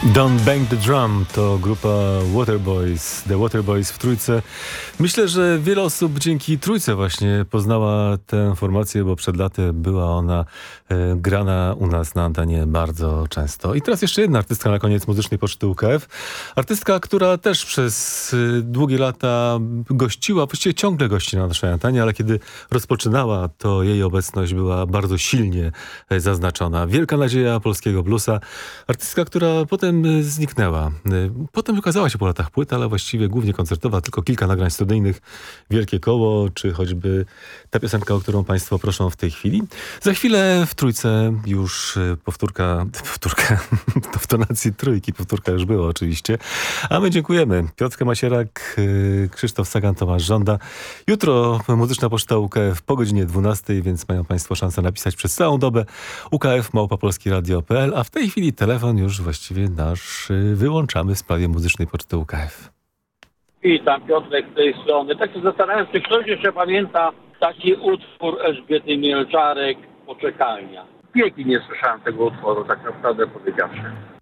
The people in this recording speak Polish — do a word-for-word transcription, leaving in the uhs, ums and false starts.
Don't Bang the Drum to grupa Waterboys, The Waterboys w trójce. Myślę, że wiele osób dzięki trójce właśnie poznała tę formację, bo przed laty była ona e, grana u nas na antenie bardzo często. I teraz jeszcze jedna artystka na koniec muzycznej poczty U K F. Artystka, która też przez e, długie lata gościła, właściwie ciągle gości na naszej antenie, ale kiedy rozpoczynała, to jej obecność była bardzo silnie e, zaznaczona. Wielka nadzieja polskiego bluesa. Artystka, która potem zniknęła. Potem ukazała się po latach płyta, ale właściwie głównie koncertowa, tylko kilka nagrań studyjnych, Wielkie Koło, czy choćby ta piosenka, o którą państwo proszą w tej chwili. Za chwilę w trójce już powtórka, powtórka, to w tonacji trójki, powtórka już była oczywiście. A my dziękujemy. Piotrka Macierak, Krzysztof Sagan, Tomasz Żąda. Jutro muzyczna poczta U K F po godzinie dwunastej, więc mają państwo szansę napisać przez całą dobę U K F małpa polski radio kropka p l, a w tej chwili telefon już właściwie nasz wyłączamy w sprawie muzycznej poczty U K F. Witam, Piotrek z tej strony. Tak się zastanawiam, czy ktoś jeszcze pamięta taki utwór Elżbiety Mielczarek, Poczekalnia. Wieki nie słyszałem tego utworu, tak naprawdę powiedziawszy.